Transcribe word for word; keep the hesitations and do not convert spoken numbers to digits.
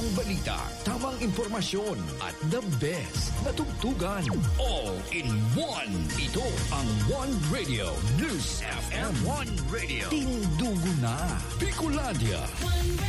Tamang balita, tamang impormasyon, at the best na tugtugan. All in one. Ito ang One Radio News F M. One Radio. Tindugo na. Bicolandia.